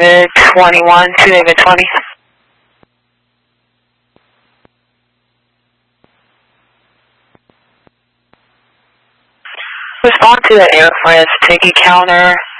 David 21 to David 20. Respond to the Air France ticket counter